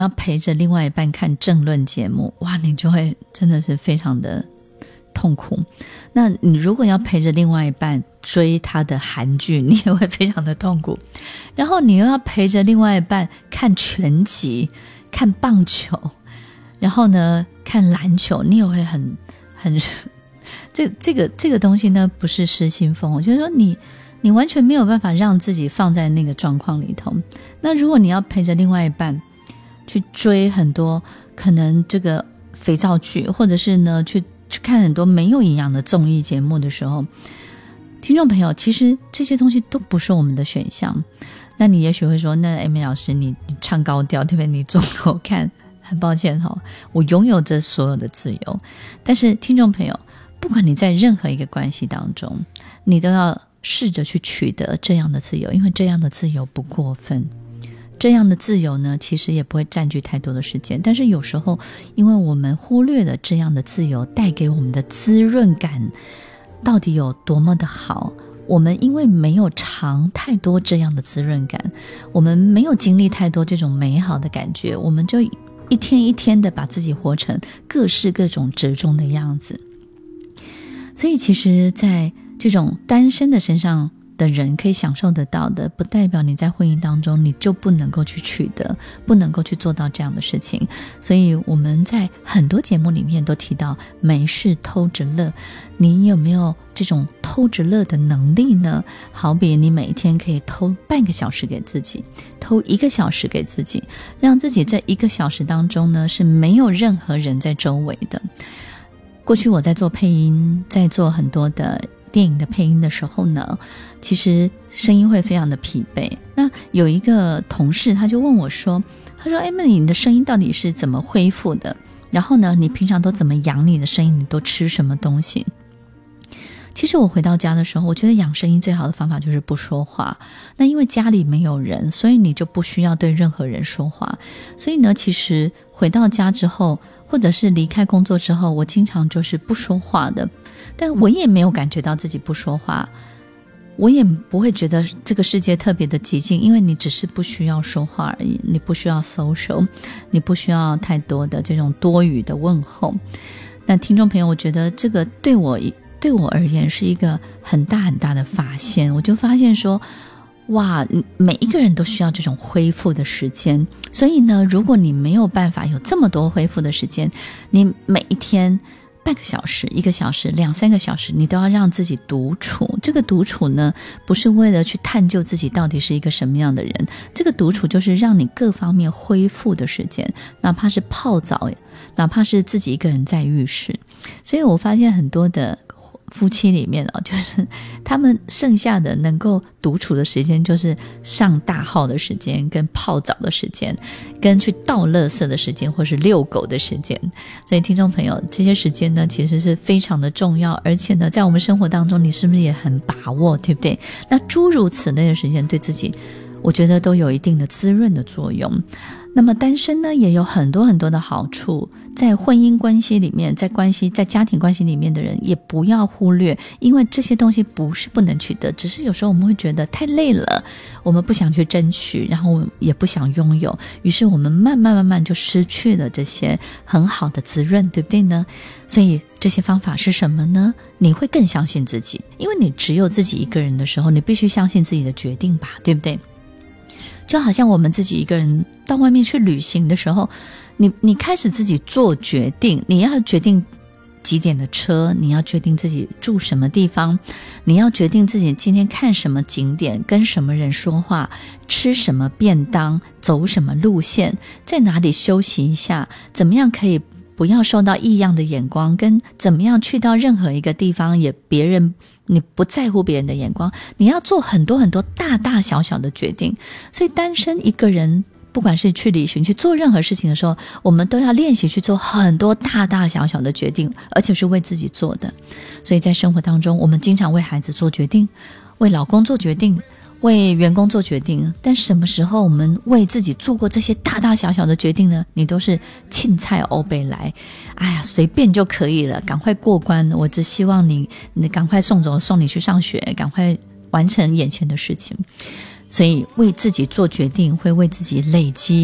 要陪着另外一半看政论节目，哇，你就会真的是非常的痛苦。那你如果要陪着另外一半追他的韩剧，你也会非常的痛苦。然后你又要陪着另外一半看拳击、看棒球，然后呢看篮球，你也会很这个东西呢不是失心疯，我就是说你完全没有办法让自己放在那个状况里头。那如果你要陪着另外一半去追很多可能这个肥皂剧，或者是呢去看很多没有营养的综艺节目的时候，听众朋友，其实这些东西都不是我们的选项。那你也许会说，那 Amy 老师你唱高调，对不对？你做给我看，很抱歉我拥有着所有的自由。但是听众朋友，不管你在任何一个关系当中，你都要试着去取得这样的自由，因为这样的自由不过分，这样的自由呢其实也不会占据太多的时间。但是有时候因为我们忽略了这样的自由带给我们的滋润感到底有多么的好，我们因为没有尝太多这样的滋润感，我们没有经历太多这种美好的感觉，我们就一天一天的把自己活成各式各种折中的样子。所以其实在这种单身的身上的人可以享受得到的，不代表你在婚姻当中你就不能够去取得，不能够去做到这样的事情。所以我们在很多节目里面都提到没事偷着乐，你有没有这种偷着乐的能力呢？好比你每一天可以偷半个小时给自己，偷1个小时给自己，让自己这1个小时当中呢是没有任何人在周围的。过去我在做配音，在做很多的电影的配音的时候呢，其实声音会非常的疲惫。那有一个同事他就问我说，他说 Emily 你的声音到底是怎么恢复的？然后呢你平常都怎么养你的声音？你都吃什么东西？其实我回到家的时候，我觉得养声音最好的方法就是不说话。那因为家里没有人，所以你就不需要对任何人说话。所以呢其实回到家之后，或者是离开工作之后，我经常就是不说话的。但我也没有感觉到自己不说话，我也不会觉得这个世界特别的寂静，因为你只是不需要说话而已，你不需要 social， 你不需要太多的这种多余的问候。那听众朋友，我觉得这个对我而言是一个很大很大的发现。我就发现说，哇，每一个人都需要这种恢复的时间。所以呢，如果你没有办法有这么多恢复的时间，你每一天半个小时、1个小时、2、3个小时，你都要让自己独处。这个独处呢，不是为了去探究自己到底是一个什么样的人，这个独处就是让你各方面恢复的时间，哪怕是泡澡，哪怕是自己一个人在浴室。所以我发现很多的夫妻里面就是他们剩下的能够独处的时间，就是上大号的时间，跟泡澡的时间，跟去倒垃圾的时间，或是遛狗的时间。所以听众朋友，这些时间呢其实是非常的重要，而且呢在我们生活当中你是不是也很把握，对不对？那诸如此类的时间对自己我觉得都有一定的滋润的作用。那么单身呢也有很多很多的好处，在婚姻关系里面，在家庭关系里面的人也不要忽略，因为这些东西不是不能取得，只是有时候我们会觉得太累了，我们不想去争取，然后也不想拥有，于是我们慢慢就失去了这些很好的滋润，对不对呢？所以这些方法是什么呢？你会更相信自己，因为你只有自己一个人的时候，你必须相信自己的决定吧，对不对？就好像我们自己一个人到外面去旅行的时候，你开始自己做决定，你要决定几点的车，你要决定自己住什么地方，你要决定自己今天看什么景点，跟什么人说话，吃什么便当，走什么路线，在哪里休息一下，怎么样可以不要受到异样的眼光，跟怎么样去到任何一个地方你不在乎别人的眼光，你要做很多很多大大小小的决定。所以单身一个人不管是去旅行去做任何事情的时候，我们都要练习去做很多大大小小的决定，而且是为自己做的。所以在生活当中，我们经常为孩子做决定，为老公做决定，为员工做决定，但什么时候我们为自己做过这些大大小小的决定呢？你都是青菜欧北来，哎呀随便就可以了，赶快过关，我只希望你赶快送你去上学，赶快完成眼前的事情。所以为自己做决定会为自己累积大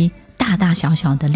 大大小小的